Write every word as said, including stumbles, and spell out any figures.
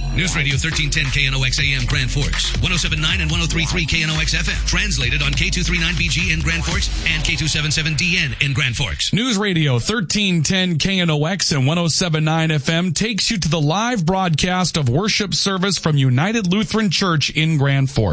News Radio thirteen ten K N O X A M Grand Forks, one oh seven point nine and one oh three point three K N O X F M. Translated on K two thirty-nine B G in Grand Forks and K two seventy-seven D N in Grand Forks. News Radio thirteen ten K N O X and one oh seven point nine F M takes you to the live broadcast of worship service from United Lutheran Church in Grand Forks.